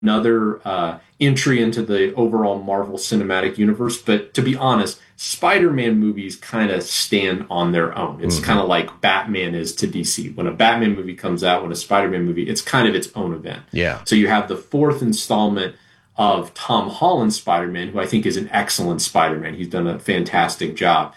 another entry into the overall Marvel Cinematic Universe. But to be honest, Spider-Man movies kind of stand on their own. It's kind of like Batman is to DC. When a Batman movie comes out, when a Spider-Man movie, it's kind of its own event. Yeah. So you have the fourth installment of Tom Holland's Spider-Man, who I think is an excellent Spider-Man. He's done a fantastic job.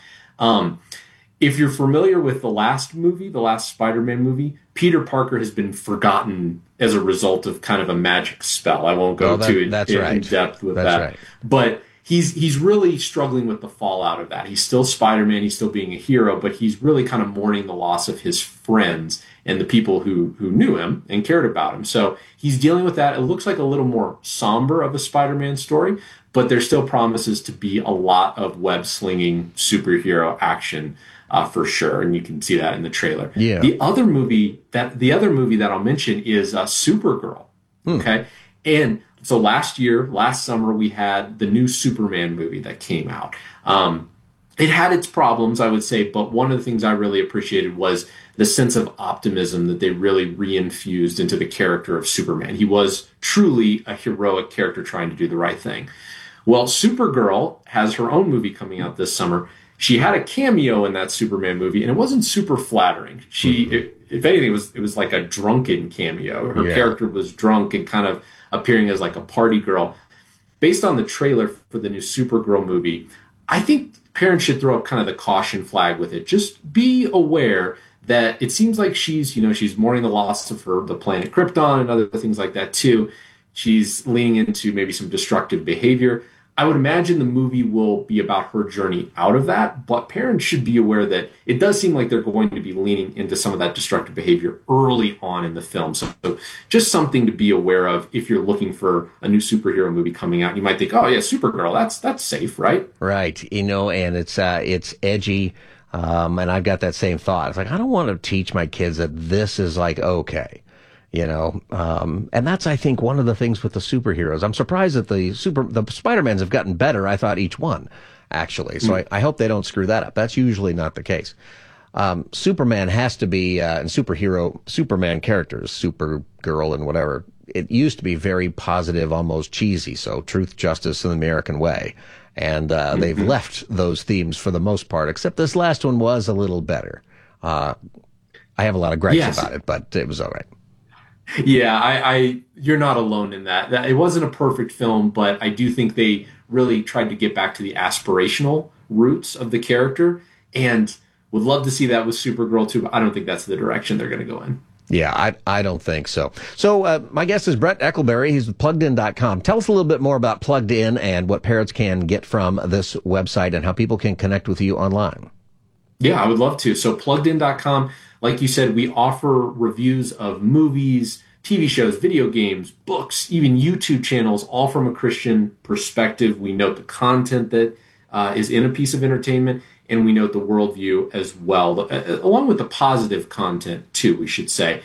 If you're familiar with the last movie, the last Spider-Man movie, Peter Parker has been forgotten as a result of kind of a magic spell. I won't go in depth with that. Right. But he's really struggling with the fallout of that. He's still Spider-Man. He's still being a hero, but he's really kind of mourning the loss of his friends and the people who knew him and cared about him. So he's dealing with that. It looks like a little more somber of a Spider-Man story, but there still promises to be a lot of web-slinging superhero action for sure, and you can see that in the trailer. Yeah. The other movie that I'll mention is Supergirl. Okay, and so last summer, we had the new Superman movie that came out. It had its problems, I would say, but one of the things I really appreciated was the sense of optimism that they really reinfused into the character of Superman. He was truly a heroic character trying to do the right thing. Well, Supergirl has her own movie coming out this summer. She had a cameo in that Superman movie, and it wasn't super flattering. If anything, it was like a drunken cameo. Her character was drunk and kind of appearing as like a party girl. Based on the trailer for the new Supergirl movie, I think parents should throw up kind of the caution flag with it. Just be aware that it seems like she's mourning the loss of the planet Krypton and other things like that too. She's leaning into maybe some destructive behavior. I would imagine the movie will be about her journey out of that, but parents should be aware that it does seem like they're going to be leaning into some of that destructive behavior early on in the film. So just something to be aware of if you're looking for a new superhero movie coming out. You might think, oh yeah, Supergirl, that's safe, right? Right. And it's edgy. And I've got that same thought. It's like, I don't want to teach my kids that this is like, okay. And that's, I think, one of the things with the superheroes. I'm surprised that the Spider-Mans have gotten better, I thought, each one, actually. So I hope they don't screw that up. That's usually not the case. Superman has to be, and Superman characters, Supergirl and whatever, it used to be very positive, almost cheesy. So truth, justice, and the American way. And they've left those themes for the most part, except this last one was a little better. I have a lot of gripes about it, but it was all right. Yeah, you're not alone in that. It wasn't a perfect film, but I do think they really tried to get back to the aspirational roots of the character, and would love to see that with Supergirl too, but I don't think that's the direction they're going to go in. Yeah, I don't think so. So my guest is Brett Eckelberry. He's with PluggedIn.com. Tell us a little bit more about Plugged In and what parents can get from this website and how people can connect with you online. Yeah, I would love to. So PluggedIn.com, like you said, we offer reviews of movies, TV shows, video games, books, even YouTube channels, all from a Christian perspective. We note the content that is in a piece of entertainment, and we note the worldview as well, along with the positive content too, we should say.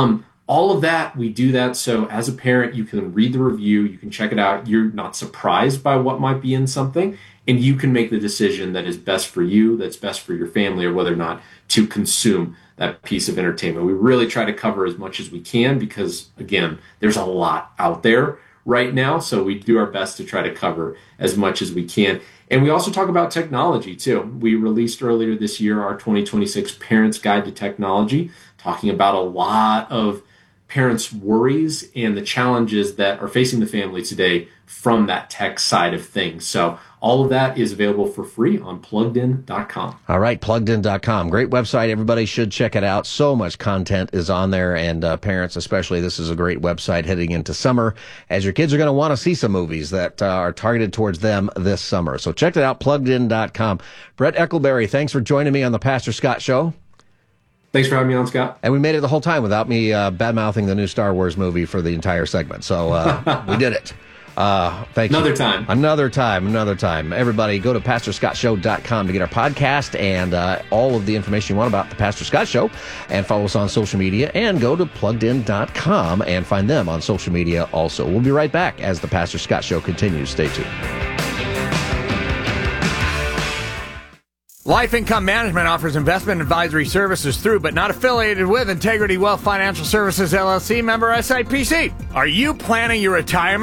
All of that, we do that so as a parent, you can read the review, you can check it out. You're not surprised by what might be in something, and you can make the decision that is best for you, that's best for your family, or whether or not to consume that piece of entertainment. We really try to cover as much as we can because, again, there's a lot out there right now, so we do our best to try to cover as much as we can. And we also talk about technology, too. We released earlier this year our 2026 Parents Guide to Technology, talking about a lot of parents' worries and the challenges that are facing the family today from that tech side of things. So all of that is available for free on PluggedIn.com. All right, PluggedIn.com. Great website. Everybody should check it out. So much content is on there, and parents especially, this is a great website heading into summer, as your kids are going to want to see some movies that are targeted towards them this summer. So check it out, PluggedIn.com. Brett Eckelberry, thanks for joining me on the Pastor Scott Show. Thanks for having me on, Scott. And we made it the whole time without me bad-mouthing the new Star Wars movie for the entire segment. So we did it. Thank you. Another time. Everybody go to PastorScottShow.com to get our podcast and all of the information you want about the Pastor Scott Show, and follow us on social media, and go to PluggedIn.com and find them on social media also. We'll be right back as the Pastor Scott Show continues. Stay tuned. Life Income Management offers investment advisory services through, but not affiliated with, Integrity Wealth Financial Services, LLC, member SIPC. Are you planning your retirement?